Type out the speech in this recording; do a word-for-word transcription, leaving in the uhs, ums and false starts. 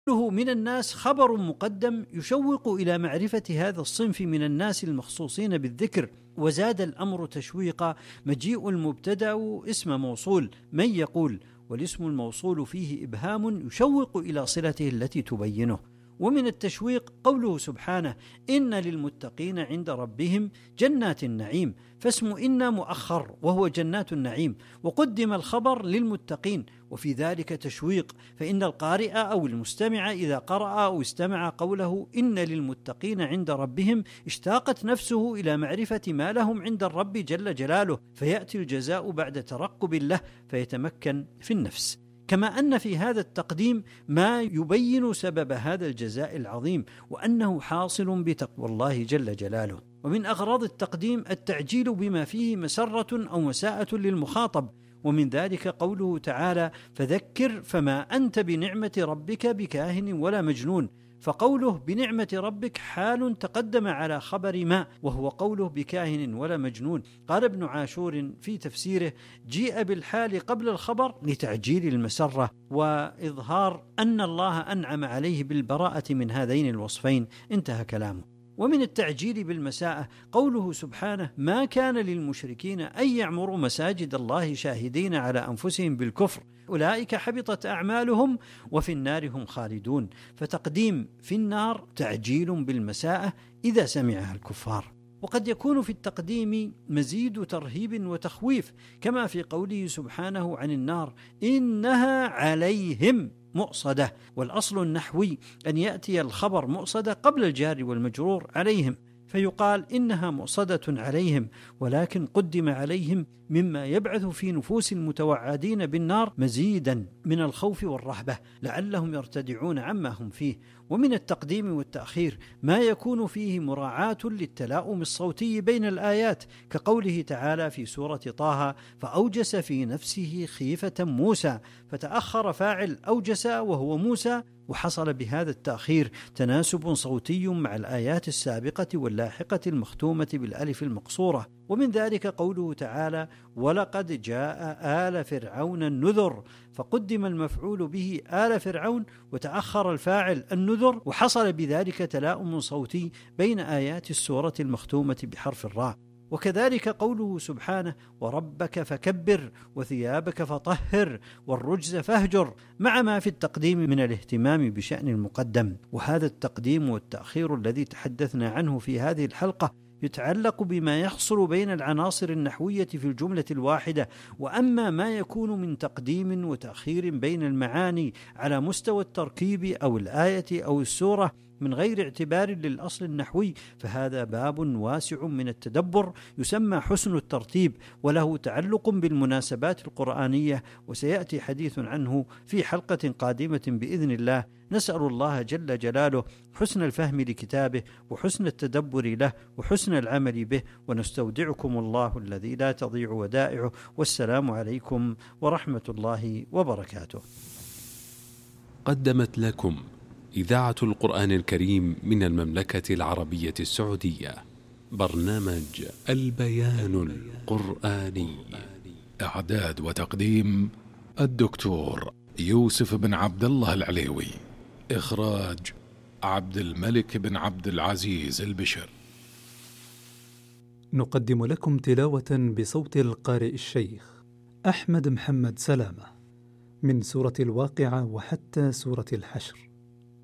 له من الناس خبر مقدم يشوق إلى معرفة هذا الصنف من الناس المخصوصين بالذكر. وزاد الأمر تشويقا مجيء المبتدأ اسم موصول من يقول، والاسم الموصول فيه إبهام يشوق إلى صلته التي تبينه. ومن التشويق قوله سبحانه إن للمتقين عند ربهم جنات النعيم، فاسم إن مؤخر وهو جنات النعيم، وقدم الخبر للمتقين، وفي ذلك تشويق، فإن القارئ أو المستمع إذا قرأ أو استمع قوله إن للمتقين عند ربهم اشتاقت نفسه إلى معرفة ما لهم عند الرب جل جلاله، فيأتي الجزاء بعد ترقب له فيتمكن في النفس. كما أن في هذا التقديم ما يبين سبب هذا الجزاء العظيم، وأنه حاصل بتقوى الله جل جلاله. ومن أغراض التقديم التعجيل بما فيه مسرة أو مساءة للمخاطب، ومن ذلك قوله تعالى فذكر فما أنت بنعمة ربك بكاهن ولا مجنون، فقوله بنعمة ربك حال تقدم على خبر ما، وهو قوله بكاهن ولا مجنون. قال ابن عاشور في تفسيره جيء بالحال قبل الخبر لتعجيل المسرة وإظهار أن الله أنعم عليه بالبراءة من هذين الوصفين. انتهى كلامه. ومن التعجيل بالمساءة قوله سبحانه ما كان للمشركين أن يعمروا مساجد الله شاهدين على أنفسهم بالكفر أولئك حبطت أعمالهم وفي النار هم خالدون. فتقديم في النار تعجيل بالمساءة إذا سمعها الكفار. وقد يكون في التقديم مزيد ترهيب وتخويف، كما في قوله سبحانه عن النار إنها عليهم مؤصدة، والأصل النحوي أن يأتي الخبر مؤصدة قبل الجار والمجرور عليهم، فيقال إنها مؤصدة عليهم، ولكن قدم عليهم مما يبعث في نفوس المتوعدين بالنار مزيدا من الخوف والرهبة لعلهم يرتدعون عما هم فيه. ومن التقديم والتأخير ما يكون فيه مراعاة للتلاؤم الصوتي بين الآيات، كقوله تعالى في سورة طه فأوجس في نفسه خيفة موسى، فتأخر فاعل أوجس وهو موسى، وحصل بهذا التأخير تناسب صوتي مع الآيات السابقة واللاحقة المختومة بالألف المقصورة. ومن ذلك قوله تعالى ولقد جاء آل فرعون النذر، فقدم المفعول به آل فرعون وتأخر الفاعل النذر، وحصل بذلك تلاؤم صوتي بين آيات السورة المختومة بحرف الراء. وكذلك قوله سبحانه وربك فكبر وثيابك فطهر والرجز فاهجر، مع ما في التقديم من الاهتمام بشأن المقدم. وهذا التقديم والتأخير الذي تحدثنا عنه في هذه الحلقة يتعلق بما يحصل بين العناصر النحوية في الجملة الواحدة. وأما ما يكون من تقديم وتأخير بين المعاني على مستوى التركيب أو الآية أو السورة من غير اعتبار للأصل النحوي، فهذا باب واسع من التدبر يسمى حسن الترتيب، وله تعلق بالمناسبات القرآنية، وسيأتي حديث عنه في حلقة قادمة بإذن الله. نسأل الله جل جلاله حسن الفهم لكتابه وحسن التدبر له وحسن العمل به، ونستودعكم الله الذي لا تضيع ودائعه، والسلام عليكم ورحمة الله وبركاته. قدمت لكم إذاعة القرآن الكريم من المملكة العربية السعودية برنامج البيان القرآني، إعداد وتقديم الدكتور يوسف بن عبد الله العليوي، إخراج عبد الملك بن عبد العزيز البشر. نقدم لكم تلاوة بصوت القارئ الشيخ أحمد محمد سلامة من سورة الواقعة وحتى سورة الحشر.